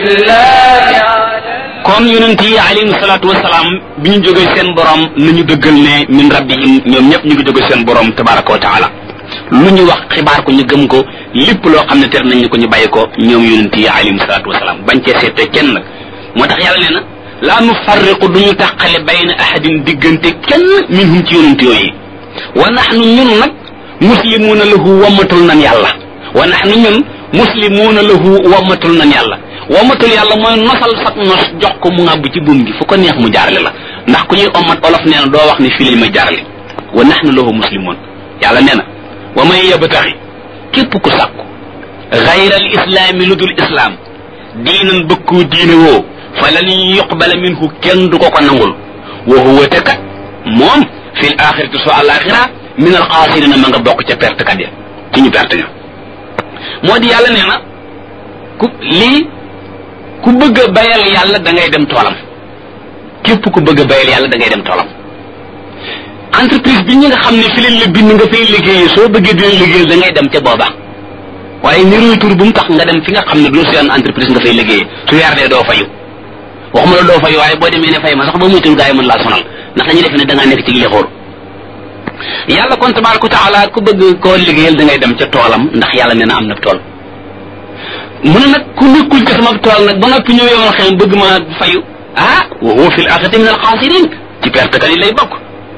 kon yonent yi alayhi salaatu wasalaam bi ñu jógee seen borom nañu dëggal ne min rabbihim ñoom ñëpp ñu ngi jógee seen borom tabaraka wa taala lu ñu wax xibaar ko ñu gëm ko lépp loo xam ne ter nañ ko ñu bàyyi ko ñoom yonent yi alayhi salaatu wasalaam bañ cee seetee kenn nag moo tax yàlla nee na laa nufarriqu duñu tàqale bayna ahadin diggante kenn minhum ci yonent yooyu wa nahnu ñun nag muslimuuna lahu wammatul nan yàlla wa nahnu ñun muslimuuna lahu wammatul nan yàlla wammatul yàlla mooy nosal sag nos jox ko mu ngàbb ci buum gi fu ko neex mu jaarale la ndax ku ñuy ommat olof nee na doo wax ne fii lañ may jaarale wa nahnu lahu muslimuun yàlla nee na wa man yabtaxi képp ku sàkku gayra al islaami lu dul islaam diinan bëkkoo diine woo fa lan yuqbala minhu kenn du ko ko nangul wa huwa te kat moom fi l axirati so alaxira min al xaasirina ma nga bokk ca perte kat ya ci ñu perte ña moo di yàlla nee na ku bëgg a bayal yàlla da ngay dem toolam képp ku bëgg a bayal yàlla da ngay dem toolam entreprise bi ñi nga xam ne fi leen la bind nga fay liggéeyee soo bëggee di leen liggéeyal da ngay dem ca booba waaye niruy tur bu mu tax nga dem fi nga xam ne du seen entreprise nga fay liggéeyee su weer dee doo fayu waxuma la doo fayu waaye boo demee ne fay ma sax ba muytul gaa yi mën laa sonal ndax dañuy defe ne da ngaa nekk ci lixóor yàlla kon tabaraka taala ku bëgg koo liggéeyal da ngay dem ca toolam ndax yàlla nee na am na tool mu ne nag ku nekkul ci sama tool nag ba noppi ñëw yomal xëy bëgg ma fayu wa huwa fil axirati min al xaasirin ci perte kat yi lay bokk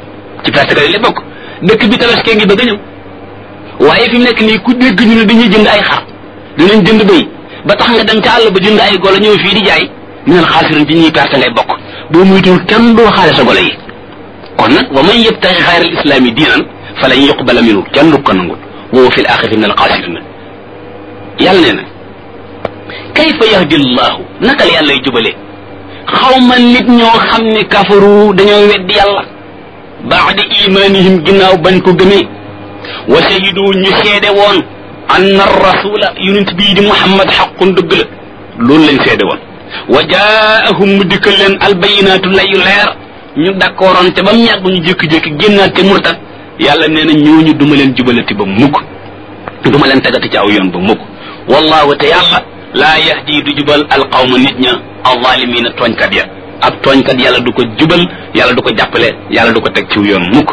dëkk bi tabaskee ngi bëgg a ñëw waaye fi mu nekk nii ku dégg ñu ne dañuy jënd ay xar dinañ jënd bëy ba tax nga dem ca àll ba jënd ay golo ñëw fii di jaay min al xaasirin ci ñuy perte ngay bokk boo muytuwul kenn doo xaale sa golo yi kon nag wa man yabtaxi xayra al islaami diinan fa lan yuqbala minhu kenn du ko nangul wa huwa fil axirati min al xaasirin yàlla nee na kayfa yahdi llahu naka la yàllay jubale xawma nit ñoo xam ne kafaru dañoo weddi yàlla baada imanihim ginnaaw bañ ko gëmee wa shahidu ñu seede woon anna rasula yonent bii di muhammad xaqun dëgg la loolu lañ seede woon wa jaahum mu dikkal leen albayinaatu layu leer ñu d'accordoon te ba mu yàgg ñu jékki-jékki génnaat te murtat yàlla nee na ñooñu duma leen jubalati ba mukk duma leen tagati ci aw yoon ba mukk wallahu te yàlla laa yahdi du jubal alqawma nit ña alzalimina tooñkat ya ab tooñkat yàlla du ko jubal yàlla du ko jàppale yàlla du ko teg ci yoon mukk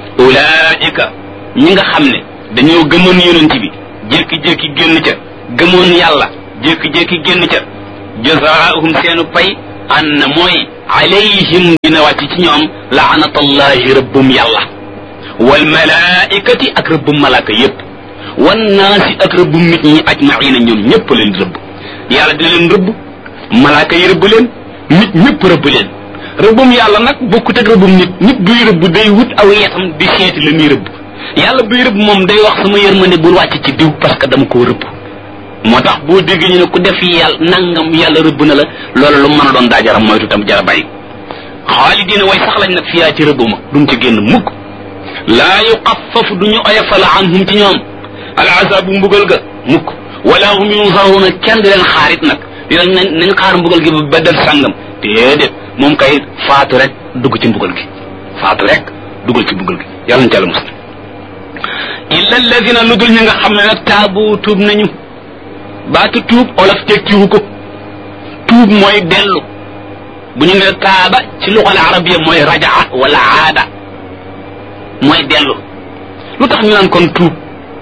ulaika ñi nga xam ne dañoo gëmoon yonent bi jékki-jékki génn ca gëmoon yàlla jékki-jékki génn ca jazaahum seenu pay an na mooy alayhim dina wàcc ci ñoom laanatallahi rëbbum yàlla wal malaikati ak rëbbum malaaka yépp wan naasi ak rëbbum nit ñi ajmaina ñoom ñëpp leen rëbb yàlla dina leen rëbb malaaka yi rëbb leen nit ñëpp rëbb leen rëbbum yàlla nag bokkut ak rëbbum nit buy rëbb day wut aw yetam di seeti la muy rëbb yàlla buy rëbb moom day wax sama yërmande bul wàcc ci diw parce que dama koo rëbb moo tax boo dégg ñu ne ku def yàlla nangam yàlla rëbb na la loolu lu mën a doon daa jara moytu tam jara bàyyi xaalidina way sax lañ nag fiyaa ci rëbb ma duñ ci génn mukk laa yuxaffafu duñu oyofal anhum ci ñoom al azabu mbugal ga mukk wala hum yunzaruna kenn di leen xaarit nag nañ xaar mbugal gi ba del sàngam déedéet moom kay faatu rek dugg ci mbugal gi faatu rek dugal ci mbugal gi yàlla na ci yàlla musal illa alladina lu dul ñi nga xam ne nag taabu tuub nañu baatu tuub olof tekkiwu ko tuub mooy dellu bu ñu ne taaba ci luxal arabiya mooy rajaa wala aada mooy dellu lu tax ñu naan kon tuub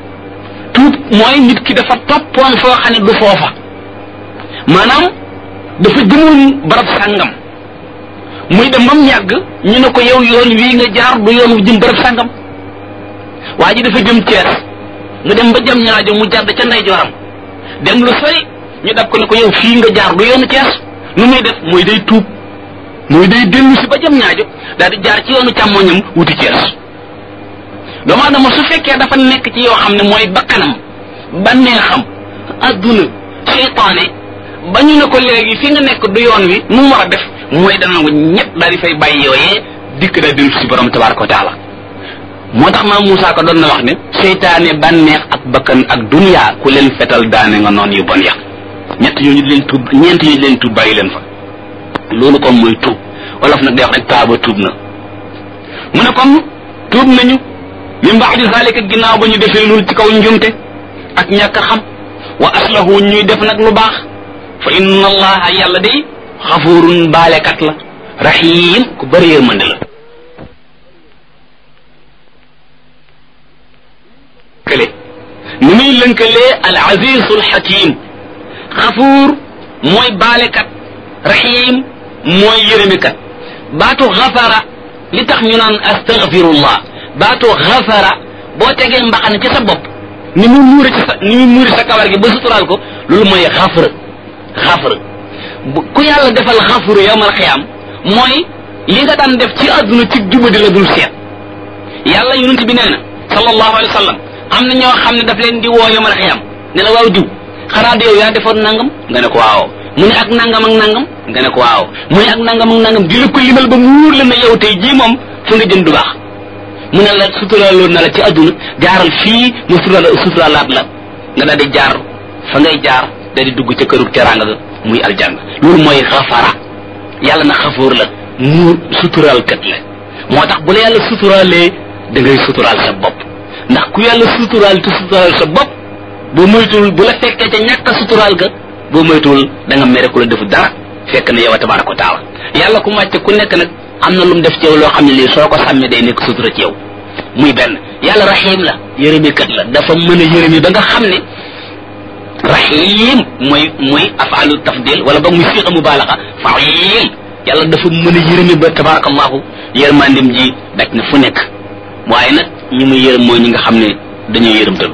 mooy nit ki dafa toppoon foo xam ne du foofa maanaam dafa jëmoon barab sàngam muy dem bam yàgg ñu ne ko yow yoon wii nga jaar du yoon wu jëm barab sàngam waa ji dafa jëm Cees mu dem ba jëm ñaajo mu jàdd ca ndeyjooram dem lu sori ñu dab ko ne ko yow fii nga jaar du yoonu Cees nu muy def mooy day tuub mooy day dellu si ba jëm ñaajo daal di jaar ci yoonu càmmoñam wuti Cees doomu aadama su fekkee dafa nekk ci yoo xam ne mooy bakkanam bànneexam adduna seytaane ba ñu ne ko léegi fi nga nekk du yoon wi nu mu war a def mooy dana ko ñett daal di fay bàyyi yooyee dikk daal dellu si borom tabaraka wa taala moo tax maam Moussa ko doon na wax ne seytaane bànneex ak bakkan ak dunya ku leen fetal daane nga noon yu bon ya ñeent ñooñu leen tuub bàyyi leen fa loolu kon mooy tuub wolof nag day wax rek taaba tuub na mu ne kon tuub nañu min ba'di zalika ginnaaw ba ñu defee loolu ci kaw njumte ak ñàkk xam wa aslahu ñuy def nag lu baax fa inna allaha yàlla day xafurun baalekat la rahim ku bëri yërmande la ni muy lënkalee al azizul hakim xafuur mooy baalekat rahim mooy yërëmekat baatu xafara li tax ñu naan astaghfirullah baatu xafara boo tegee mbaxana ci sa bopp ni mu muuri sa kawar gi ba suturaal ko loolu mooy xafra ku yàlla defal xafru yawmal xiyaam mooy li nga daan def ci àdduna ci jubadi la dul seet yàlla yonent bi nee na sallallahu alayhi wa sallam am na ñoo xam ne daf leen di woo yawmal xiyaam ne la waaw diw xanaa du yow yaa defoon nangam nga ne ko waaw mu ne ak nangam ak nangam nga ne ko waaw mu ne ak nangam ak nangam di la ko limal ba mu wóor la ne yow tey jii moom fu nga jëm du baax mu ne la suturaaloon na la ci àdduna jaaral fii mu suturaalaat la nga daal di jaar fa ngay jaar daal di dugg ca këru teraanga ga muy aljanna loolu mooy xafara yàlla na xafoor la mu suturaal kat la moo tax bu la yàlla suturaalee da ngay suturaal sa bopp ndax ku yàlla suturaal te suturaal sa bopp boo moytuwul bu la fekkee ca ñàkk a suturaal ga boo moytuwul da nga mere ku la defu dara fekk na yow a tabaaraka wa taala yàlla ku màcc ku nekk nag am na lu mu def ci yow loo xam ne lii soo ko sàmmee day nekk sutura ci yow muy benn yàlla rahim la yërëmikat la dafa mën a yërëmi ba nga xam ne rahim mooy afaalu tafdil wala boog muy siiqa mubaalaxa fail yàlla dafa mën a yërëmi ba tabarakallahu yërmandim ji daj na fu nekk waaye nag ñi muy yërëm mooy ñi nga xam ne dañuy yërëmtalu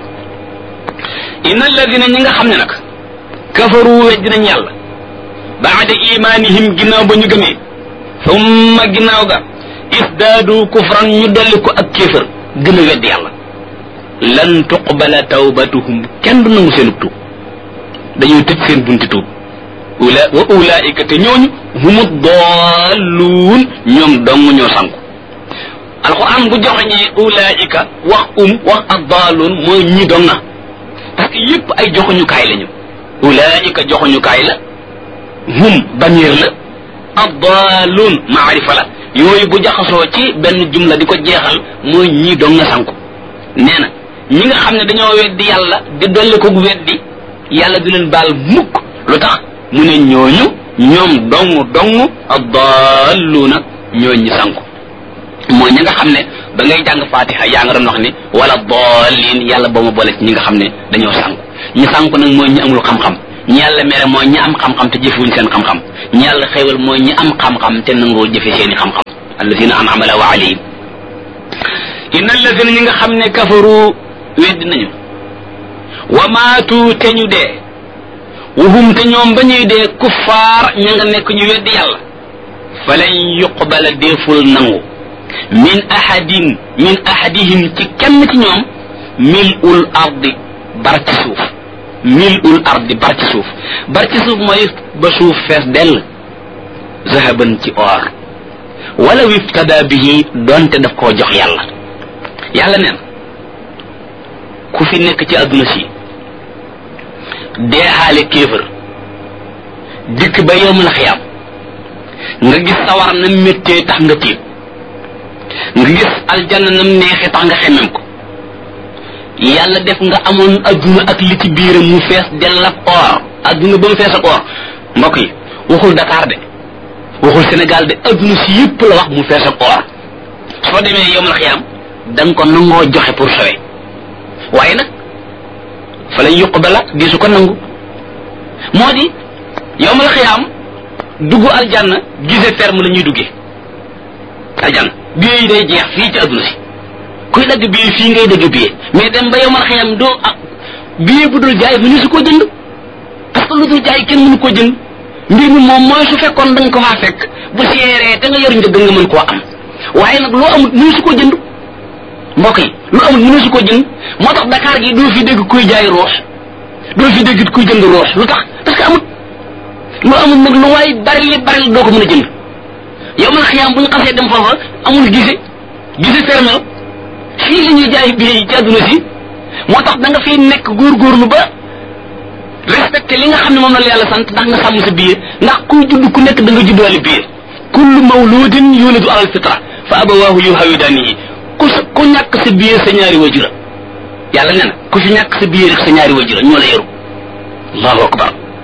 inna alladina ñi nga xam ne nag kafaru wejj nañ yàlla baada imanihim ginnaaw ba ñu gëmee summa ginnaaw ga isdaadu kufran ñu dolli ko ak kéefër gën a wedd yàlla lan tuqbala tawbatuhum kenn du nangu seen tuub dañuy tëj seen bunti tuub wa ulaika te ñooñu humu dalluun ñoom dong ñoo sanku alquran bu joxeñee ulaika wax ad-dalluun mooy ñi dong na parce que yépp ay joxuñukaay lañu ulaika joxuñukaay la hum bamir la ad-dalluun maarifa la yooyu bu jaxasoo ci benn jumla di ko jeexal mooy ñi dong na sanku nee na ñi nga xam ne dañoo weddi yàlla di dolli ko weddi yàlla du leen baal mukk lu tax mu ne ñooñu ñoom dong ad-dalluuna ñooy ñi sanku mooy ñi nga xam ne ba ngay jàng fatiha yaa nga doon wax ni wala daalliin yàlla boo ma boole ci ñi nga xam ne dañoo sanku ñi sanku nag mooy ñi amul xam-xam ñi yàlla mere mooy ñi am xam-xam te jëfewuñ seen xam-xam ñi yàlla xéewal mooy ñi am xam-xam te nangoo jëfe seeni xam-xam allazina an'ama Allahu alayhim inna allazina ñi nga xam ne kafaru weddi nañu wa maatu te ñu dee wahum te ñoom ba ñuy dee kuffaar ña nga nekk ñu weddi yàlla falan yuqbala deeful nangu min ahadihim ci kenn ci ñoom mil'ul ardi bar ci suuf mil'ul ardi bar ci suuf mooy ba suuf fees dell zahaban ci or wala wiftada bihi donte daf koo jox yàlla neen ku fi nekk ci adduna si deexaale kéefër dikk ba yowmal xiyaam nga gis sawar na méttee tax nga tiit nga gis aljanna nam neexee tax nga xemmem ko yàlla def nga amoon adduna ak li ci biiram mu fees dell ak or adduna ba mu fees ak or mbokk yi waxul Dakar de waxul Sénégal de adduna si yëpp la wax mu fees ak or soo demee yowmal xiyaam da nga ko nangoo joxe pour sowe waaye nag fa lañ yuqbala di su ko nangu moo di yowmal xiyaam dugg aljanna gise ferme la ñuy duggee aljanna billet yi day jeex fii ci adduna si kuy dagg billet fii ngay dagg billet mais dem ba yowmal xiyaam doo billet bu dul jaay mënu su koo jënd parce que lu dul jaay kenn mënu koo jënd mbir mi moom mooy su fekkoon da nga ko faa fekk bu seeree te nga yor njëg nga mën koo am waaye nag loo amul mënu su koo jënd mbokk yi lu amul mënu su koo jënd moo tax Dakar gi doo fi dégg kuy jaay roos doo fi dégg kuy jënd roos lu tax parce que amut lu amul nag lu waay bari doo ko mën a jënd yow man xiyaam bu ñu xasee dem foofa amul gise fermel fii li ñuy jaay billet yi ci àdduna si moo tax da nga fiy nekk góorgóorlu ba respecté li nga xam ne moom la yàlla sant ndax nga sàmm sa billet ndax kuy judd ku nekk da nga juddaale billet kullu mawludin yuladu alal fitra fa abawaahu yuhawidanihi ku ñàkk sa billet sa ñaari wajura yàlla nee na ku fi ñàkk sa billet rek sa ñaari wajura ñoo la yaru allahu akbar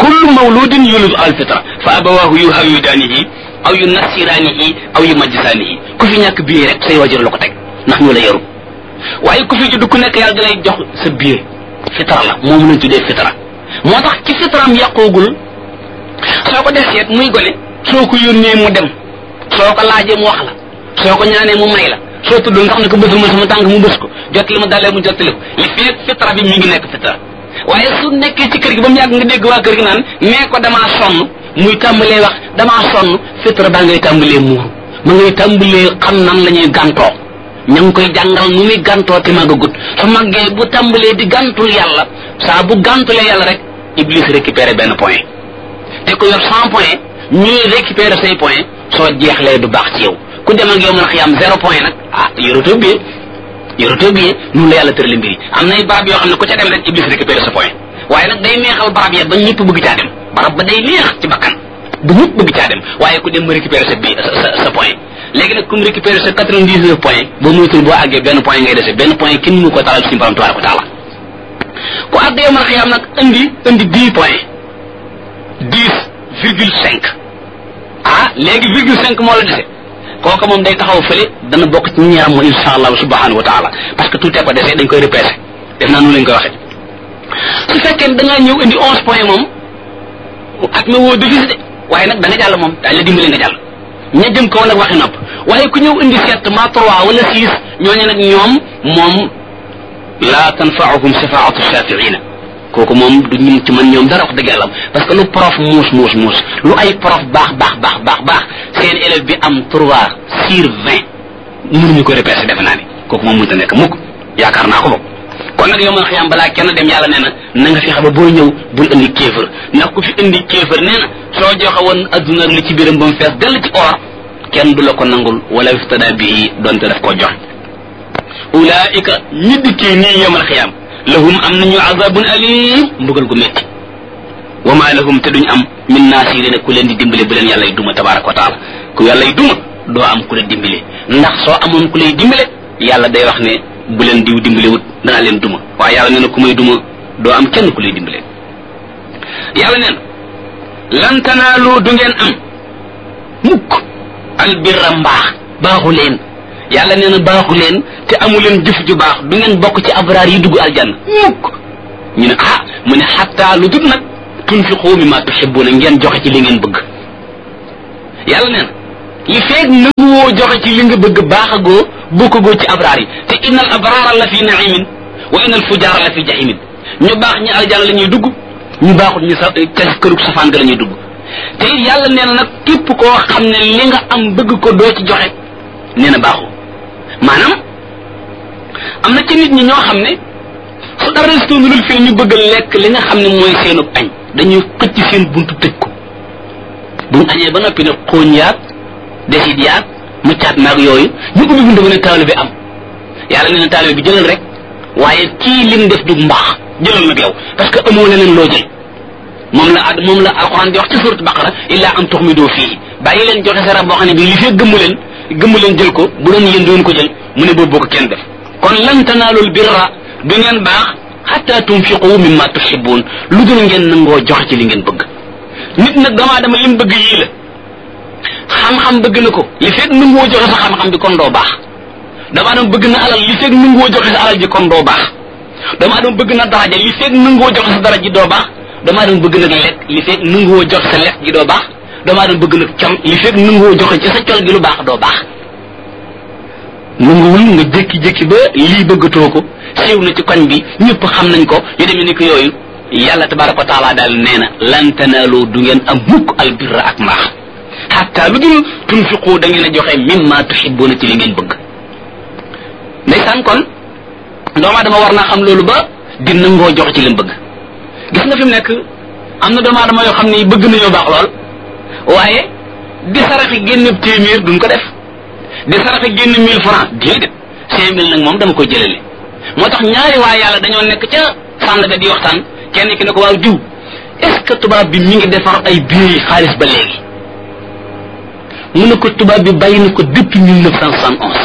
kullu mawludin yulidu al fitra fa abawahu yuhawidanihi aw yunassiranihi aw yumajjisanihi ku fi ñàkk biir rek say wajur la ko teg ndax ñu la yaru waaye ku fi judd ku nekk yàlla da lay jox sa biir fitra la moom lañ tuddee fitra moo tax ci fitraam yàqoogul soo ko def seet muy gone soo ko yónnee mu dem soo ko laajee mu wax la soo ko ñaanee mu may la soo tudd nga xam ne ko bësul ma sama tànk mu bës ko jottali ma dalee mu jottali ko li feeg fitra bi mi ngi nekk fitra waaye su nekkee ci kër gi ba mu yàgg nga dégg waa kër gi naan nee ko damaa sonn muy tàmbalee wax damaa sonn fitra baa ngay tàmbalee muuru ma ngay tàmbalee xam nan la ñuy gàntoo ña ngi koy jàngal nu muy gàntoo te màggagut su màggee bu tàmbalee di gàntul yàlla saa bu gàntulee yàlla rek iblis récupéré benn point te ko yor 100 points ñuy récupéré say points soo jeexlee du baax ci yow ku dem ak yow mën a xiyam 0 point nag ah yorotoo biyee noonu la yàlla tërale mbir yi am nay barab yoo xam ne ku ca dem rek iblis récupéré sa point waaye nag day neexal barab ya ba ñëpp bëgg caa dem barab ba day neex ci bakkan bu ñëpp bëgg caa dem waaye ku dem ma récupéré sa point léegi nag comme récupéré sa 99 points boo muytul boo àggee benn point ngay dese benn point kenn mu ko talal suñu borom tabaaraka wa taala ku àgg yow mën a xiyam nag indi 10 points 10,5 ah léegi 0,5 moo la dese kooka moom day taxaw fële dana bokk ci ñi am insha allah subhanahu wa taala parce que tout est ko dese dañ koy repêché def naa noonu lañ koy waxee su fekkee da ngaa ñëw indi 11 points moom at ma woo defis de waaye nag da nga jàll moom dañ la dimbale nga jàll ña jëm kaw nag waxi nopp waaye ku ñëw indi 7 ma 3 wala 6 ñooñu nag ñoom moom la tanfaahum shafaatu shafiina kooku moom du ñu ci man ñoom dara wax dëgg yàlla parce que lu prof muus lu ay prof baax seen élève bi am 3 sur 20 mënuñu ko repêché defe naa ni kooku moom mënta nekk mukk yaakaar naa ko bokk kon nag yow man xiyam balaa kenn dem yàlla nee na nga fexe ba boo ñëw bul indi kéefër ndax ku fi indi kéefër nee na soo joxe woon adduna li ci biiram ba mu fees dell ci or kenn du la ko nangul wala iftada bii donte daf koo jox ulaika ñi dikkee nii yomal xiyam lahum am nañu azabun alim mbugal gu metti wa ma lahum te duñ am min naasirina ku leen di dimbale bu leen yàlla y duma tabaraka wa taala ku yàlla y duma doo am ku la dimbale ndax soo amoon ku lay dimbale yàlla day wax ne bu leen diw dimbale wut danaa leen duma waaye yàlla nee na ku may duma doo am kenn ku lay dimbale yàlla nee na lan tanaalu du ngeen am mukk albirra mbaax baaxu leen yàlla nee na baaxu leen te amu leen jëf ju baax du ngeen bokk ci abraar yi dugg aljanna mukk ñu ne ah mu ne xatta lu dut nag tunfiqu mimma tuhibbuna ngeen joxe ci li ngeen bëgg yàlla nee na li feeg nanguwoo joxe ci li nga bëgg baaxagoo bokkagoo ci abraar yi te innal abraara la fi naimin wa innal fujaara la fi jahimin ñu baax ñi aljanna la ñuy dugg ñu baaxut ñu sa ca kërug safaan ga la ñuy dugg te it yàlla nee na nag képp koo xam ne li nga am bëgg ko doo ci joxe nee na baaxu maanaam am na ci nit ñi ñoo xam ne su dara restoonulul fii ñu bëgg lekk li nga xam ne mooy seenub añ dañuy xëcc seen buntu tëj ko buñ añee ba noppi ne xooñ yaag desit yaag mu caat maag yooyu ñu ubbi buntu ba ne taalibe bi am yàlla nee na taalibe bi jëlal rek waaye kii lim def du mbaax jëlal nag yow parce que amoo leneen loo jël moom la alquran di wax ci surat baqara illa am tuxmidoo fii bàyyi leen joxe sara boo xam ne bii li fee gëmmu leen jël ko bu doon yéen doon ko jël mu ne boobu ko kenn def kon lan tanaalul birra du ngeen baax xatta tunfiqu mimma tuhibbun lu dul ngeen nangoo joxe ci li ngeen bëgg nit nag damaa dama lim bëgg yii la xam-xam bëgg na ko li fekk nangoo joxe sa xam-xam bi kon doo baax damaa dama bëgg na alal li fekk nangoo joxe sa alal ji kon doo baax damaa dama bëgg na daraja li fekk nangoo joxe sa daraja ji doo baax damaa dama bëgg nag lekk li fekk nangoo joxe sa lekk gi doo baax damaa dama bëgg nag col li fekk nangoo joxe ci sa col gi lu baax doo baax nanguwul nga jékki-jékki ba lii bëggatoo ko siiw na ci koñ bi ñëpp xam nañ ko yu demee ni ko yooyu yàlla tabaraka wa taala daal nee na lan tanaalu du ngeen am mukk albirra ak mbaax xatta lu dul tunfiqu da ngeen a joxe mimma tuhibbuna ci li ngeen bëgg ndeysaan kon doomu aadama war naa xam loolu ba di nangoo joxe ci li mu bëgg gis nga fi mu nekk am na doomu aadama yoo xam ne bëgg nañoo baax lool waaye di saraxi génn téeméer duñ ko def di saraxe génn 1000 francs déedéet 5000 nag moom dama koy jëlale moo tax ñaari waa yàlla dañoo nekk ca Sandaga di waxtaan kenn ki ne ko waaw diw est-ce que tubaab bi mi ngi defar ay billets xaalis ba léegi mu ne ko tubaab bi bàyyi na ko depuis 1971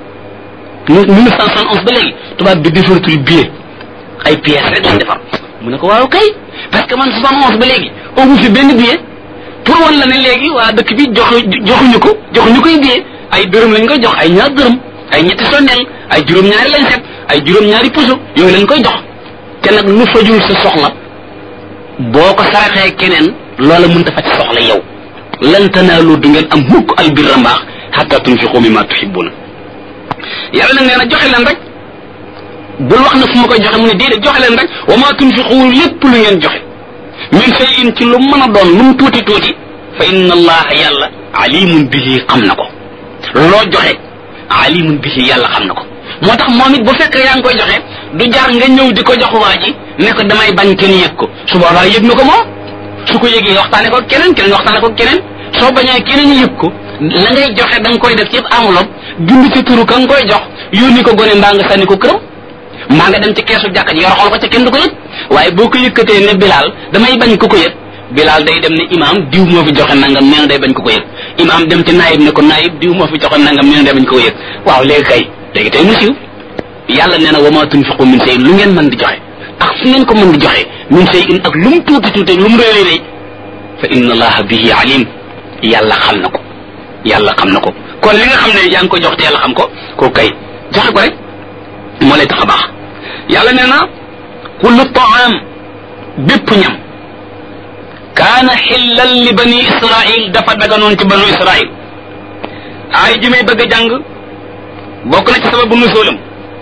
ba léegi tubaab bi defaratul billet ay pièces rek lañ defar mu ne ko waaw kay parce que man 71 ba léegi amu fi benn billet pour wan la ne léegi waa dëkk bi joxuñu koy billet ay dërëm lañ koy jox ay ñaar dërëm ay ñetti sondeel ay juróom-ñaari lañ set ay juróom-ñaari puso yooyu lañ koy jox te nag lu fajul sa soxla boo ko saraxee keneen loola mënta faj soxla yow lan tanaalu du ngeen am mukk albirra mbaax hatta tunfiqu mimma tuhibbuna yàlla nag nee na joxe leen rek bul wax na fu ma koy joxe mu ne déedéet joxe leen rek wa ma tunfiqu lépp lu ngeen joxe min shay'in ci lu mën a doon lu mu tuuti tuuti fa inna allaha yàlla alimun bihi xam na ko loo joxe alimun bihi yàlla xam na ko moo tax moom it bu fekkee yaa ngi koy joxe du jaar nga ñëw di ko jox waa ji ne ko damay bañ kenn yëg ko su boobaa yëg na ko moom su ko yëgee waxtaane ko keneen waxtaane ko keneen soo bañee keneen yëg ko la ngay joxe da nga koy def ci enveloppe bind ci turu ka nga koy jox yónni ko gone mbaa nga sànni ko këram mbaa nga dem ci keesu jàkka ji yoroxal ko ca kenn du ko yëg waaye boo ko yëkkatee ne Bilaal damay bañ ku ko yëg Bilaal day dem ne imaam diw moo fi joxe nangam nee na day bañ ku ko yëg imaam dem ci naayib ne ko naayib diw moo fi joxe nangam nee na day bañ ku ko yëg waaw léegi kay léegi tey mu siiw yàlla nee na wa ma tunfiqu min shay'in lu ngeen mën di joxe ak fu ngeen ko mën di joxe min shay'in ak lu mu tuuti tuuti lu mu rëy rëy fa inna allaha bihi alim yàlla xam na ko kon li nga xam ne yaa ngi ko jox te yàlla xam ko koo kay joxe ko rek moo lay tax a baax yàlla nee na kullu taam bépp ñam kaana xillan li bani israil dafa daganoon ci banu israil ay ji may bëgg a jàng bokk na ci sababu nuzuulam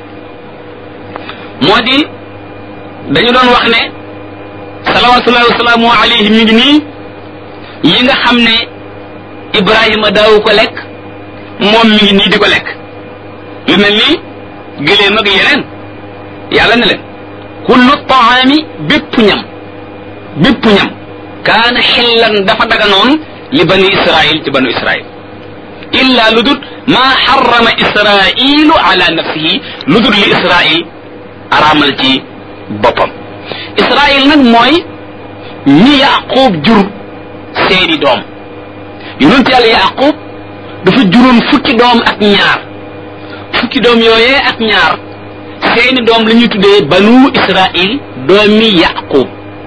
moo di dañu doon wax ne salawatullahi wasalaamu alayhi mi ngi nii yi nga xam ne Ibrahima daawu ko lekk moom mi ngi nii di ko lekk lu mel ni gëléem ak yeneen yàlla ne leen kullu taami bépp ñam kaana xillan dafa daganoon li bani israil ci banu israil illa lu dut maa xarama israilu ala nafsihi lu dut li israil araamal ci boppam israil nag mooy ñi yaqub jur seeni doom yonent yàlla yaqub dafa juróon fukki doom yooyee ak ñaar seeni doom la ñuy tuddee banu israil doomi yaqub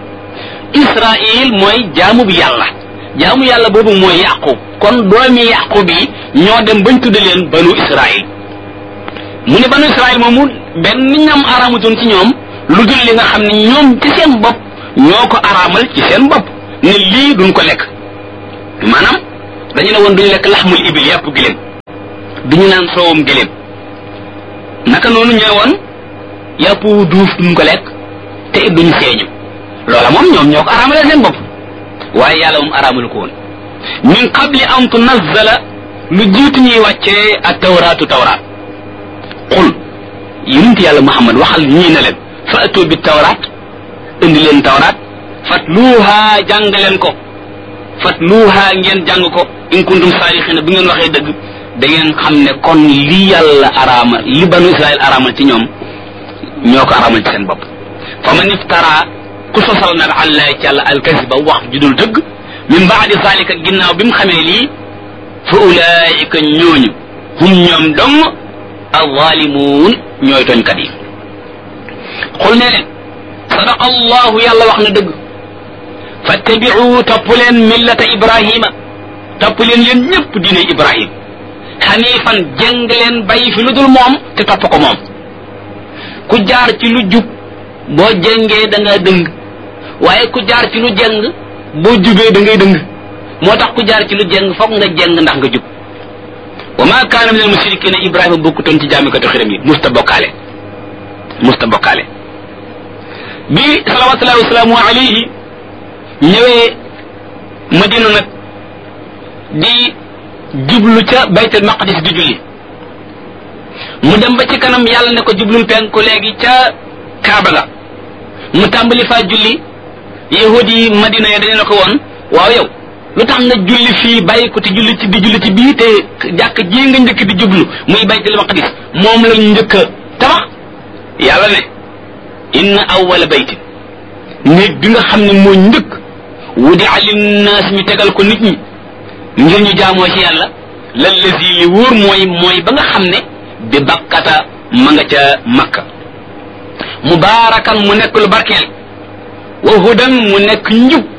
israil mooy jaamu yàlla boobu mooy yaqub kon doomi yaqub yi ñoo dem bañ tudde leen banu israil mu ne banu israil moomu benn ñam araamutoon ci ñoom lu dul li nga xam ne ñoom ci seen bopp ñoo ko araamal ci seen bopp ne lii duñ ko lekk maanaam dañu ne woon duñu lekk laxmul ibil yàpp giléem duñu naan soowam giléem naka noonu ñu ne woon yàpp duuf duñ ko lekk te it duñu seeñu loola moom ñoom ñoo ko araamalee seen bopp waaye yàlla moom araamalu ko woon min qabli an tunazzala lu jiitu ñuy wàccee ak tawraat qul yonent yàlla Muhammad waxal ñii ne leen fa'tu bi tawraat indi leen tawraat fatluuha jàng leen ko fatluuha ngeen jàng ko in kuntum saadiqiina bu ngeen waxee dëgg da ngeen xam ne kon li yàlla araamal li banu Israël araamal ci ñoom ñoo ko araamal ci seen bopp fa man iftara ku sosal nag àllahi ci yàlla alkasiba wax judul dëgg min baadi zalika ginnaaw bi mu xamee lii fa ulaika ñooñu hum ñoom dong alzalimuun ñooy tooñkat yi xul ne leen sadaqa allahu yàlla wax na dëgg fattabi'u topp leen millata ibrahima topp leen yéen ñëpp diine ibrahim xanifan jëng leen bàyyi fi lu dul moom te topp ko moom ku jaar ci lu jub boo jëngee da nga dëng waaye ku jaar ci lu jëng boo jubee da ngay dëng moo tax ku jaar ci lu jëng foog nga jëng ndax nga jub wa ma kaana min al mushrikina ibrahima bokkutoon ci jaamikatu xiram yi musta bokkaale bi salawatullahi wasalaamu alayhi ñëwee madina nag di jublu ca baytul maqdis di julli mu dem ba ci kanam yàlla ne ko jublul penku léegi ca kaaba ga mu tàmbali faa julli yahudi yi madina ya dañu ne ko woon waaw yow lu tax nga julli fii bàyyi ko te julli ci bii te jàkk ji nga njëkk di jublu muy baytul maqdis moom lañ njëkk a tabax yàlla ne inna awwala baytin néeg bi nga xam ne moo njëkk wudi'a linnaas ñu tegal ko nit ñi ngir ñu jaamoo ci yàlla lallazi li wóor mooy ba nga xam ne bi bakkata ma nga ca makka mubaarakan mu nekk lu barkeel wa hudan mu nekk njub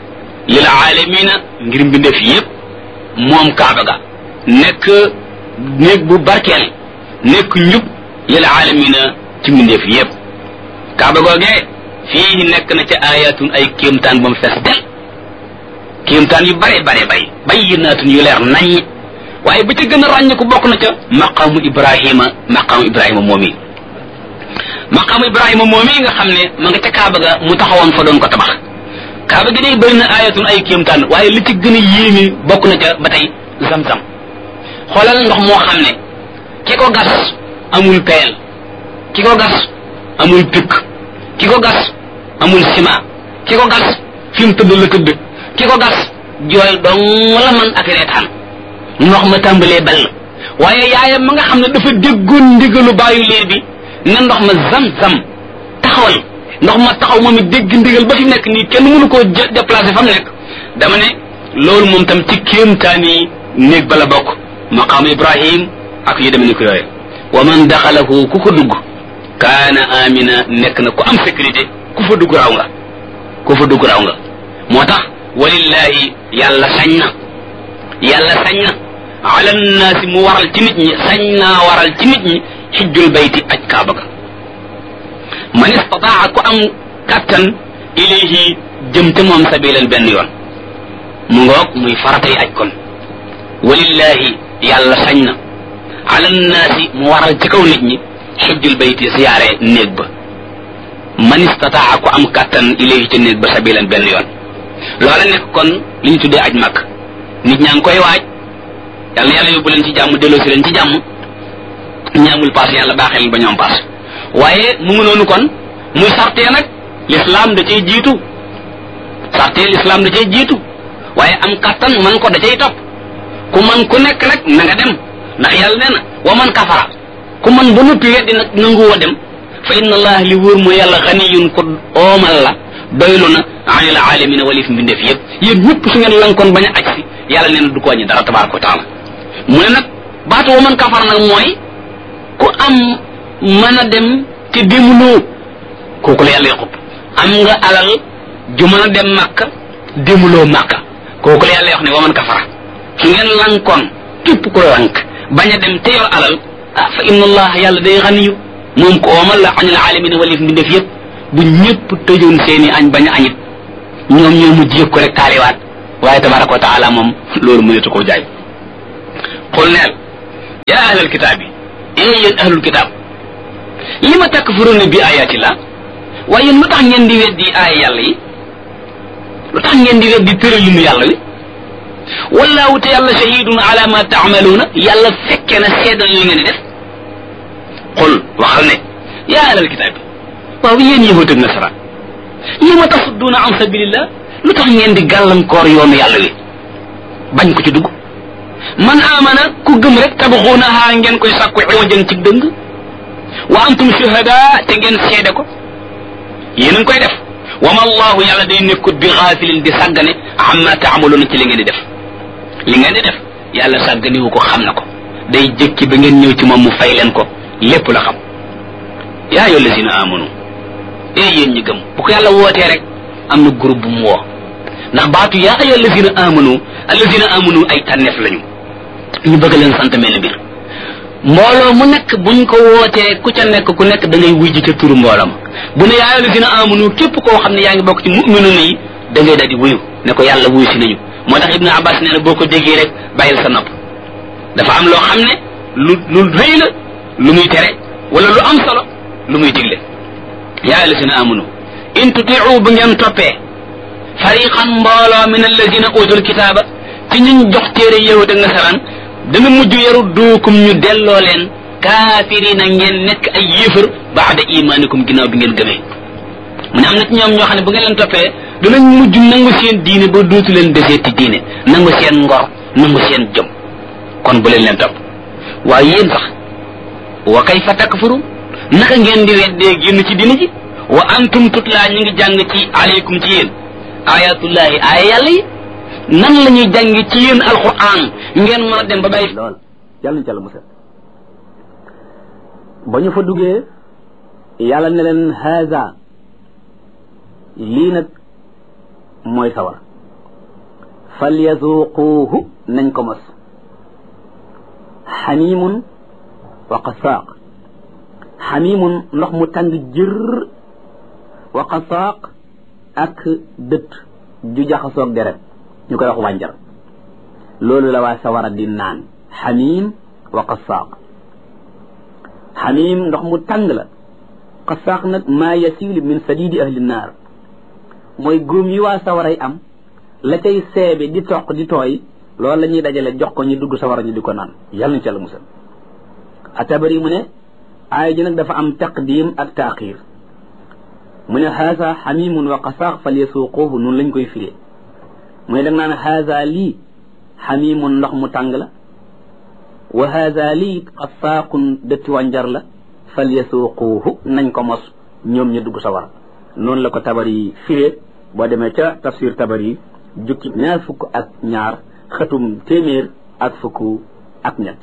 lil aalamina ngir mbindeef yépp moom kaaba ga nekk néeg bu barkeel nekk njub lil aalamina ci mbindeef yépp kaaba googee fii nekk na ca ayatun ay kéemtaan ba mu fees del kéemtaan yu bare bayyinaatun yu leer naññ waaye ba ca gën a ràññ ko bokk na ca maqaamu ibrahima moomi maqaamu ibrahima moomi nga xam ne ma nga ca kaaba ga mu taxawoon fa doon ko tabax kaaba gi day bëri na ayatun ay kéemtaan waaye li ci gën a yéeme bokk na ca ba tey zam-zam xoolal ndox moo xam ne ki ko gas amul peel ki ko gas amul pikk ki ko gas amul ciment ki ko gas fi mu tëdd la tëdd ki ko gas jooy dong la man ak reetaan ndox ma tàmbalee ball waaye yaayam ma nga xam ne dafa déggoon ndigalu bàyyi liir bi ne ndox ma zam-zam taxawal ndox ma taxaw moom it dégg ndigal ba fi nekk nii kenn mënu koo déplacé fa mu nekk dama ne loolu moom tam ci kéemtaani néeg bala bokk maqaamu ibrahim ak yu demee ni ko yooye wa man daxalahu ku ko dugg kaana amina nekk na ku am sécurité ku fa dugg raw nga moo tax walillahi yàlla sañ na ala nnaasi mu waral ci nit ñi sañ naa waral ci nit ñi xijjul bayti aj kaaba ga man istataa ku am kattan ilayhi jëm te moom sabilan benn yoon mu ngoog muy faratay aj kon walillahi yàlla sañ na ala nnaasi mu waral ci kaw nit ñi xijjul bayti siyaare néeg ba man istataa ku am kattan ilayhi ci néeg ba sabilan benn yoon loola nekk kon li ñu tuddee aj màkk nit ñaa ngi koy waaj yàlla yóbbu leen ci jàmm delloo si leen ci jàmm ñaamul paas yàlla baaxee leen ba ñoom paas waaye mu ngi noonu kon muy sartee nag l'islam da cay jiitu waaye am kattan man ko da cay topp ku man ku nekk nag na nga dem ndax yàlla nee na wa man kafara ku man ba noppi weddi nag nanguwoo dem fa inna allah li wóor mooy yàlla xaniyun ko oomal la doylu na anil alamina walif mbindeef yëpp yéen ñëpp su ngeen lankoon bañ a aj si yàlla nee na du ko wàññi dara tabaraka wa taala mu ne nag baatu wa man kafara nag mooy ku am mën a dem te demuloo kooku la yàlla yaqub am nga alal ju mën a dem màkka demuloo màkka kooku la yàlla wax ne wa man kafara su ngeen lankoon képp ku lank bañ a dem te yor alal fa inna allah yàlla day xaniyu moom ko oomal la anil alamina walif mbindeef yëpp bu ñëpp tëjoon seeni añ bañ a añit ñoom ñoo mujj yëg ko rek taaliwaat waaye tabaraka wa taala moom loolu mënetu koo jaay xul neel yaa ahlal kitaab yi yéen ahlul kitaab li ma takfuruna bi ayatillah waaye yéen lu tax ngeen di weddi aaya yàlla yi lu tax ngeen di weddi tëralinu yàlla wi wallahu te yàlla shahidun ala ma taamaluuna yàlla fekke na seedal li ngeen di def xul waxal ne yaa ahlal kitaab waaw yéen yahud ak nasara li ma tasudduuna an sabilillah lu tax ngeen di gàllankoor yoonu yàlla wi bañ ko ci dugg man amana ku gëm rek tabxuunaha ngeen koy sàkku iwajan ci dëng wa antum shuhada te ngeen seede ko yéen a ngi koy def wa ma allahu yàlla day nekkut bi xaafilin di sàggane amma taamaluuna ci li ngeen di def yàlla sàgganiwu ko xam na ko day jëkki ba ngeen ñëw ci moom mu fay leen ko lépp la xam yaa ayyuha allazina amanu yéen ñi gëm bu ko yàlla wootee rek am na groupe bu mu woo ndax baatu yaa ayyuha allazina amanu ay tànneef lañu ñu bëgg leen sant mel mbir mbooloo mu nekk buñ ko wootee ku ca nekk ku nekk da ngay wujj ca turu mbooloo ma bu ne yaa ayyuha allazina amanu képp koo xam ne yaa ngi bokk ci mu'minuna yi da ngay daal di wuyu ne ko yàlla wuyu si nañu moo tax Ibnu Abbas nee na boo ko déggee rek bàyyil sa nopp dafa am loo xam ne lu rëy la lu muy tere wala lu am solo lu muy digle yaa allazina amanu in tutiu bu ngeen toppee fariqan mbooloo min allazina utul kitaaba ci ñuñ jox téere yahud ak nasaraan dana mujj yaru duukum ñu delloo leen kaafirina ngeen nekk ay yéefar baada imaanikum ginnaaw bi ngeen gëmee mu ne am na ci ñoom ñoo xam ne bu ngeen leen toppee danañ mujj nangu seen diine ba dootu leen deseeti diine nangu seen ngor nangu seen jom kon bu leen topp waaye yéen sax wa kayfa takfuru naka ngeen di weddee génn ci diine ji wa antum tutla ñu ngi jàng ci aleykum ci yéen ayatullahi aaya yàlla yi nan la ñuy jàng ci yéen alquran ngeen mën a dem ba bàyyi lool yàlla ñu ca la musal ba ñu fa duggee yàlla ne leen haza lii nag mooy sawar falyazuquuhu nañ ko mos xamimun wa qasaaq xamimun ndox mu tàng jër wa qasaaq ak dët ju jaxasoog deret ñu koy wax wànjar loolu la waa sawara di naan xamim wa qasaaq xamim ndox mu tàng la qasaaq nag maa yasilu min sadidi ahli naar mooy góom yi waa sawaray am la cay seebe di toq di tooy loolu la ñuy dajale jox ko ñu dugg sawara ñu di ko naan yàlla ñu ci Yàlla musal At-Tabari mu ne aaya ji nag dafa am taqdim ak taaxir mu ne haza xamimun wa qasaaq falyasuuquuhu noonu lañ koy firee mu ne dag naan haza lii xamimun ndox mu tàng la wa haza lii qasaaqun dëtti wànjar la falyasuuquuhu nañ ko mos ñoom ñu dugg sawara noonu la ko Tabari firee boo demee ca tafsir Tabari jukki 22 xatum téeméer ak fukk ak ñett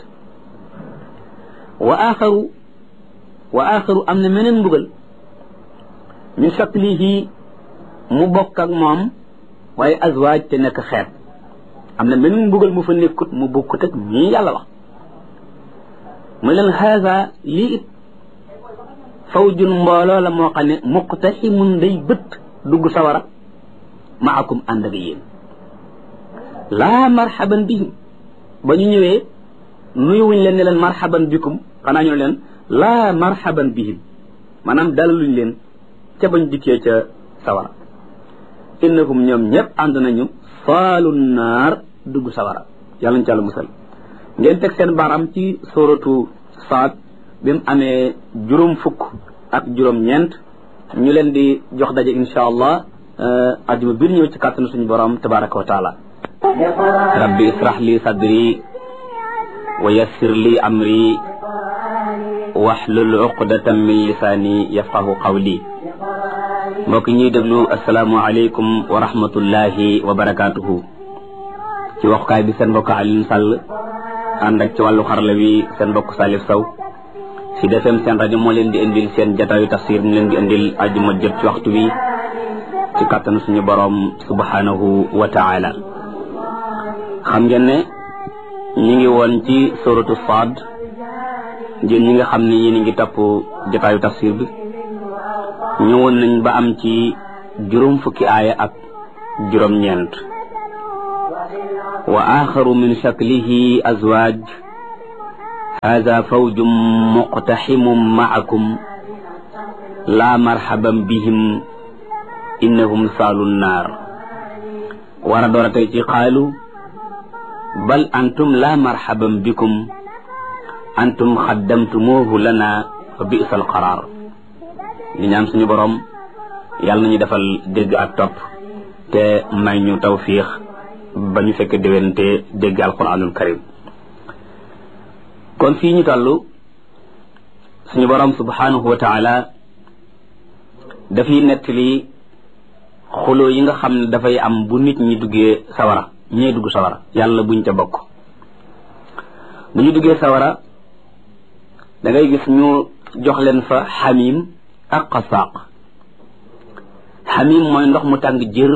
wa axaru am na meneen mbugal min shaklihi mu bokk ak moom waaye azwaaj te nekk xeet am na meneen mbugal mu fa nekkut mu bokkut ak ñii yàlla wax mu leen haza lii it fawjun mbooloo la moo xam ne muqtaximun day bët dugg sawara maakum ànd ak yéen laa marhaban bihim ba ñu ñëwee nuyuwuñ leen ne leen marhaban bikum xanaa ñu ne leen laa marhaban bihim maanaam dalaluñ leen ca bañ dikkee ca sawara innahum ñoom ñëpp ànd nañu saalu naar dugg sawara yàlla ñu ci Yàlla musal ngeen teg seen baram ci suratu Saad bi mu amee juróom fukk ak juróom ñeent ñu leen di jox daje insha allah ajuma biir ñëw ci kàttanu suñu borom tabaraka wa taala rabbi israh li sadri wa yassir li amri wahlul uqdatan min lisaani yafqahu qawli mbokk ñuy déglu asalaamu aleykum wa rahmatullahi wa barakatuhu ci waxukaay bi seen mbokk Alioune Sall ànd ak ci wàllu xarala wi seen mbokk Salif Sow ci defem seen rajo moo leen di indil seen jataayu tafsir ñu leen di indil ajuma jot ci waxtu wi ci kàttanu suñu borom subhanahu wa taala xam ngeen ne ñi ngi woon ci suratu Saad ngeen ñi nga xam ne yéen ngi topp jataayu tafsir bi ñëwoon nañ ba am ci juróom fukki aaya ak juróom ñeent wa axaru min shaklihi azwaaj hada fawjum muqtaximum maakum laa marhaban bihim innahum saalu nnaar war a door a tey ci qaalu bal antum laa marhaban bikum antum xaddamtumuuhu lana fa bi'sa alqaraar di ñaan suñu borom yàlla nañu defal dégg ak topp te may ñu tawfiix ba ñu fekk déwénte dégg alquranul karim kon fii ñu toll suñu borom subhanahu wa taala dafay nettali xuloo yi nga xam ne dafay am bu nit ñi duggee sawara ñee dugg sawara yàlla buñ ca bokk bu ñu duggee sawara da ngay gis ñu jox leen fa xamim ak qasaaq xamim mooy ndox mu tàng jër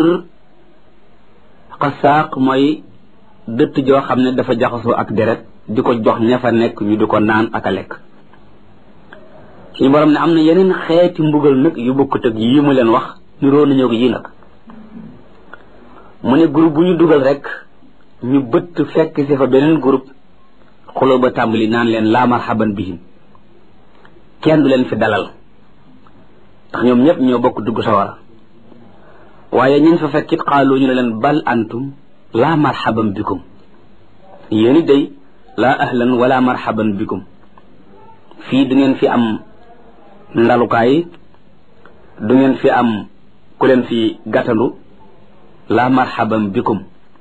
qasaaq mooy dëtt joo xam ne dafa jaxasoo ak deret di ko jox ña fa nekk ñu di ko naan ak a lekk suñu borom ne am na yeneen xeeti mbugal nag yu bokkut ak yii mu leen wax niroo nañoo ko yii nag mu ne groupe bu ñu dugal rek ñu bëtt fekk si fa beneen groupe xuloo ba tàmbali naan leen laa marhaban bihim kenn du leen fi dalal ndax ñoom ñëpp ñoo bokk dugg sawara waaye ñun fa fekkit xaaloo ñu ne leen bal antum laa marhaban bikum yéeni day laa ahlan wala marhaban bikum fii du ngeen fi am ndalukaay du ngeen fi am ku leen fi gàttandu laa marhaban bikum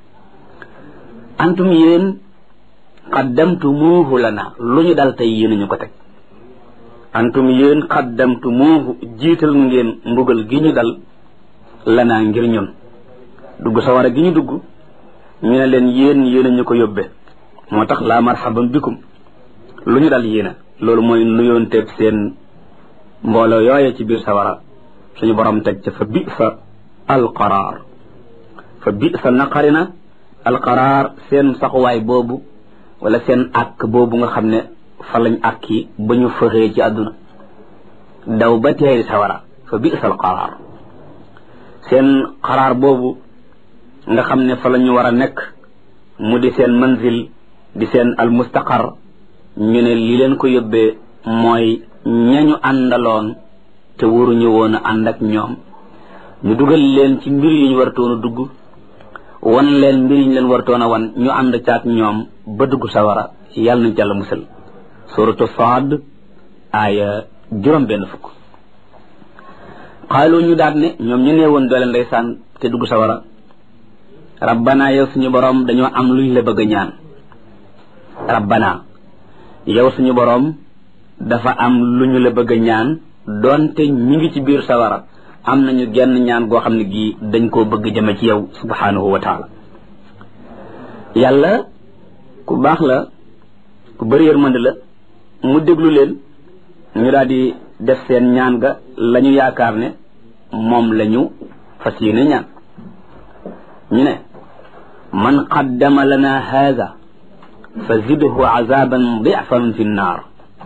antum yéen qaddamtumuuhu lana lu ñu dal tey yéen ñu ko teg antum yéen qaddamtumuuhu jiital ngeen mbugal gi ñu dal lana ngir ñun dugg sawara gi ñu dugg ñu ne leen yéen ñu ko yóbbe moo tax laa marhaban bikum lu ñu dal yéena loolu mooy nuyoonteeg seen mbooloo yooye ci biir sawara suñu borom teg ca fa bi'sa alqaraar fa bi'sa naqari na alqaraar seen saxuwaay boobu wala seen àkk boobu nga xam ne fa lañ àkki ba ñu fëxee ci àdduna daw ba teeri sawara fa bi'sal qaraar seen qaraar boobu nga xam ne fa la ñu war a nekk mu di seen manzil di seen almustaqar ñu ne li leen ko yóbbee mooy ñañu àndaloon te waruñu woon a ànd ak ñoom ñu dugal leen ci mbir yu ñu wartoon a dugg wan leen mbir yi ñu leen wartoon a wan ñu ànd caag ñoom ba dugg sawara yàlla nañ ci Yàlla musal suratu Saad aaya 6 xaalu ñu daat ne ñoom ñu nee woon doole ndeysaan te dugg sawara rabbana yow suñu borom dañoo am luñ la bëgg a ñaan rabbana yow suñu borom dafa am lu ñu la bëgg a ñaan doonte ñi ngi ci biir sawara am nañu genn ñaan goo xam ne gii dañ koo bëgg jëme ci yow subhanahu wa taala yàlla ku baax la ku bëri yërmande la mu déglu leen ñu daal di def seen ñaan ga la ñu yaakaar ne moom la ñu fas yéene ñaan ñu ne man qaddama lana haada fa zidhu azaban difan fi nnaar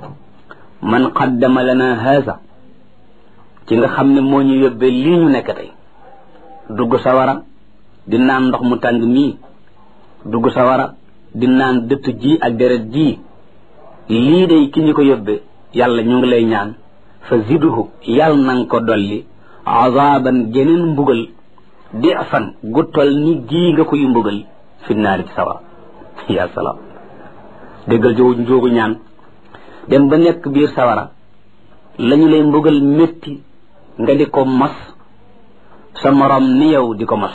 man qaddama lana haada ci nga xam ne moo ñu yóbbee lii ñu nekk tey dugg sawara di naan ndox mu tàng mii dugg sawara di naan dëtt ji ak deret ji lii day ki ñu ko yóbbee yàlla ñu ngi lay ñaan fa zidhu yàlla nanga ko dolli azaban geneen mbugal difan gu tol ni gii nga koy mbugal fi naari ci sawara ya salaam déggal jóogu ñaan dem ba nekk biir sawara lañu lay mbugal métti nga di ko mos sa morom ni yow di ko mos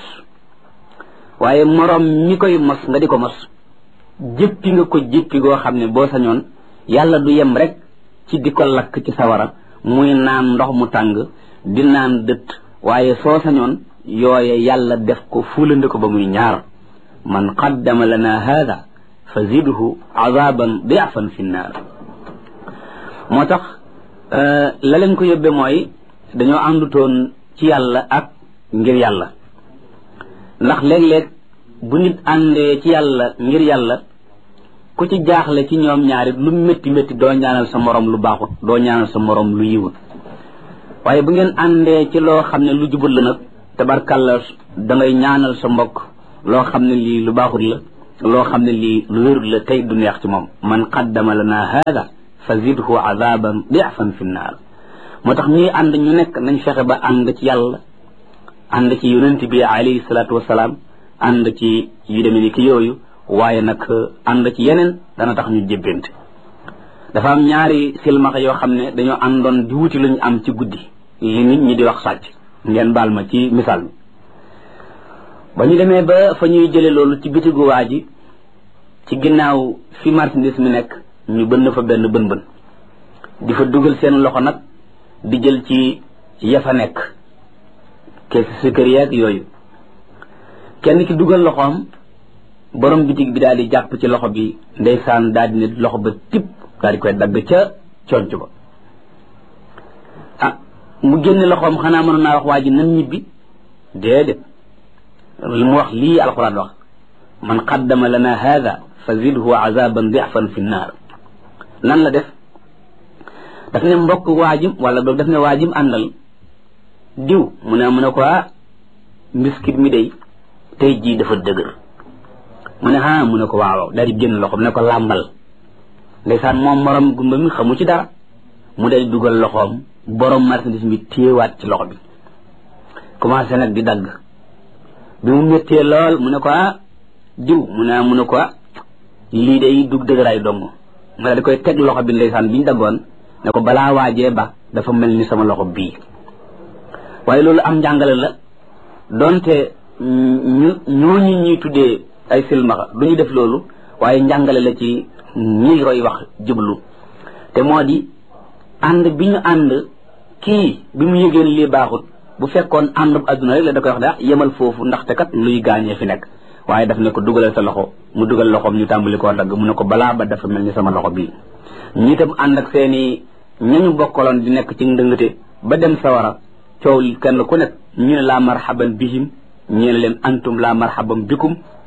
waaye morom ñi koy mos nga di ko mos jëppi nga ko jëppi goo xam ne boo sañoon yàlla du yem rek ci di ko lakk ci sawara muy naan ndox mu tàng di naan dëtt waaye soo sañoon yooye yàlla def ko fulandi ko ba muy ñaar man qaddama lana hada fa zidhu azaban di'fan fi nnaar moo tax la leen ko yóbbee mooy dañoo àndutoon ci yàlla ak ngir yàlla ndax léeg-léeg bu nit àndee ci yàlla ngir yàlla ku ci jaaxle ci ñoom ñaari lu métti métti doo ñaanal sa morom lu baaxut doo ñaanal sa morom lu yiwut waaye bu ngeen àndee ci loo xam ne lu jubut la nag tabarkàlla da ngay ñaanal sa mbokk loo xam ne lii lu baaxut la loo xam ne lii lu wérut la tey du neex ci moom man qaddama lana hada fa zidhu azaban di'fan fi nnaar moo tax ñuy ànd ñu nekk nañ fexe ba ànd ci yàlla ànd ci yonent bi alayhi salaatu wasalaam ànd ci yu demee ni ki yooyu waaye nag ànd ci yeneen dana tax ñu jébbante dafa am ñaari silmaxa yoo xam ne dañoo àndoon di wuti luñ am ci guddi li nit ñi di wax sàcc ngeen baal ma ci misaal mi ba ñu demee ba fa ñuy jële loolu ci bitigu waa ji ci ginnaaw fi marchandise mi nekk ñu bënn fa benn bën di fa dugal seen loxo nag di jël ci ya fa nekk kees sukkër yeeg yooyu kenn ki dugal loxoom borom bitig bi daal di jàpp ci loxo bi ndeysaan daal di ne loxo ba tip daal di koy dagg ca conc ba ah mu génne loxoom xanaa mënoon naa wax waa ji nan ñibbi déedéet li mu wax lii alxuraan wax man qaddama lana hada fa zidhu azaban di'fan fi nnaar lan la def daf ne mbokk waajim wala boog daf ne waajim àndal diw mu ne ko mbiskit mi day tey jii dafa dëgër mu ne mu ne ko waaw daal di génn loxoom ne ko làmbal ndeysaan moom morom gumba mi xamu ci dara mu day dugal loxoom borom marchandise mi téewaat ci loxo bi commencé nag di dagg bi mu méttee lool mu ne ko diw mu ne ko lii day dug dëgëraay dong mu daal di koy teg loxo bi ndeysaan bi ñu daggoon ne ko balaa waajee ba dafa mel ni sama loxo bii waaye loolu am njàngale la donte ñooñu ñuy tuddee ay silmaxa du ñu def loolu waaye njàngale la ci ñiy roy wax jublu te moo di ànd bi ñu ànd kii bi mu yëgeen lii baaxut bu fekkoon ànd bu adduna rek la da koy wax yemal foofu ndaxte kat luy gaañee fi nekk waaye daf ne ko dugalal sa loxo mu dugal loxoom ñu tàmbali koo dagg mu ne ko balaa ba dafa mel ni sama loxo bii ñi itam ànd ak seeni ñañu bokkaloon di nekk ci ndëngate ba dem sawara coow kenn ku nekk ñu ne laa marhaban bihim ñu ne leen antum laa marhaban bikum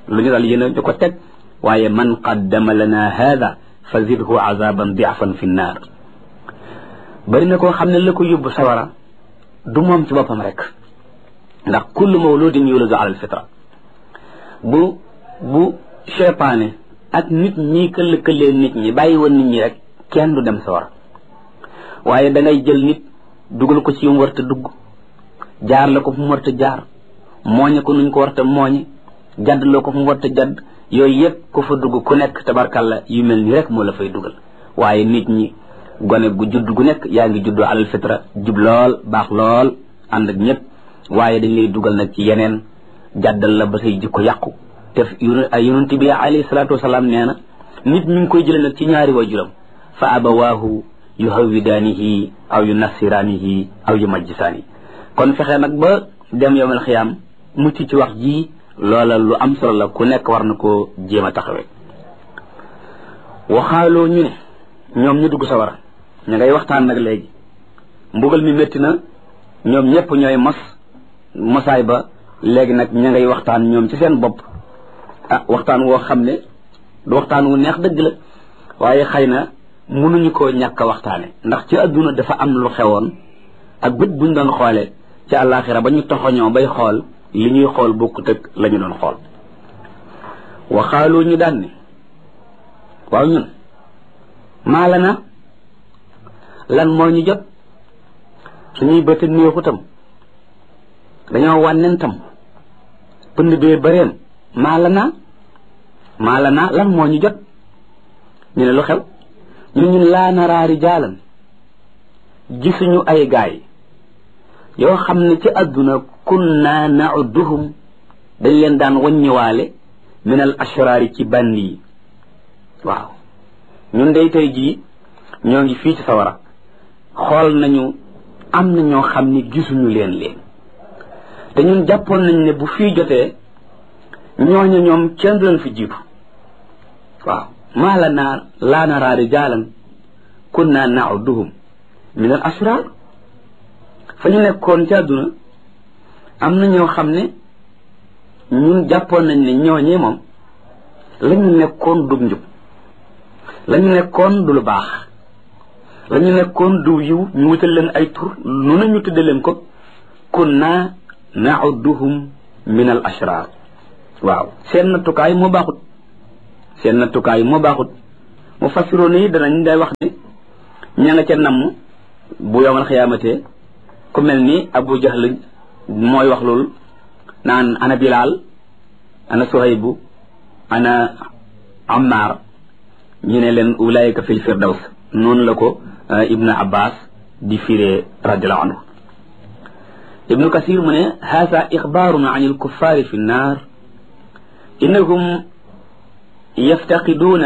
lu ñu dal yéen di ko teg waaye man qaddama lana hada fa zidhu azaban di'fan fi nnaar bari na koo xam ne la ko yóbbu sawara du moom ci boppam rek ndax kullu mawludin yuladu ala alfitra bu cheytaane ak nit ñi këllëkëlee nit ñi bàyyi woon nit ñi rek kenn du dem sawara waaye da ngay jël nit dugal ko ci yu mu warta dugg jaar la ko fu mu warta jaar mooñe ko nuñ ko warta mooñe jadd la ko fu mu warta jadd yooyu yëpp ku fa dugg ku nekk tabarkalla yu mel ni rek moo la fay dugal waaye nit ñi gone gu judd gu nekk yaa ngi juddoo alal fitra jub lool baax lool ànd ak ñëpp waaye dañ lay dugal nag ci yeneen jàddal la ba say jikko yàqu te yonent bi alayhi salaatu wasalaam nee na nit mi ngi koy jëlee nag ci ñaari waajuram fa abawaahu yuhawwidaanihi aw yunassiraanihi aw yumajjisaani kon fexe nag ba dem yowmal xiyaam mucc ci wax ji loola lu am solo la ku nekk war na koo jéem a taxawee waxaaloo ñu ne ñoom ñu dugg sawara ña ngay waxtaan nag léegi mbugal mi métti na ñoom ñëpp ñooy mosaay ba léegi nag ña ngay waxtaan ñoom ci seen bopp waxtaan woo xam ne du waxtaan wu neex dëgg la waaye xëy na mënuñu koo ñàkk a waxtaane ndax ci adduna dafa am lu xewoon ak bët buñ doon xoolee ci àllaaxira ba ñu toxoñoo bay xool li ñuy xool bokkut ak la ñu doon xool waxaaloo ñu daan ne waaw ñun maa la na lan moo ñu jot suñuy bëtt néexutam dañoo wànnentam pënd bee bëreem maa la na lan moo ñu jot ñu ne lu xew ñun laa naraa rijaalan gisuñu ay gaay yoo xam ne ci àdduna kunna na'udduhum dañ leen daan waññiwaale min al ashraari ci bandi yi waaw ñun day tey jii ñoo ngi fii ci sawara xool nañu am na ñoo xam ne gisuñu leen te ñun jàppoon nañ ne bu fii jotee ñooñu ñoom kenn du leen fi jiitu waaw maa laa naraa rijaalan kunna na'udduhum min al ashraar fa ñu nekkoon ci àdduna am na ñoo xam ne ñun jàppoon nañ ne ñooñee moom la ñu nekkoon du njub la ñu nekkoon du lu baax la ñu nekkoon du yiw ñu wutal leen ay tur nu nañu tudde leen ko kunna na'udduhum min al ashraar waaw seen nattukaay moo baaxut mu fassiroon yi danañ day wax ne ña nga ca namm bu yowmal xiyaamate ku mel ni Abu Jahl mooy wax loolu naan ana Bilaal ana Suhaybu ana Ammar ñu ne leen ulaayika fil firdaws noonu la ko Ibnu Abbas di firee radiallahu anhu Ibnu Kasir mu ne haasa ixbaarun an il kuffaari fi nnaar innahum yaftaqiduuna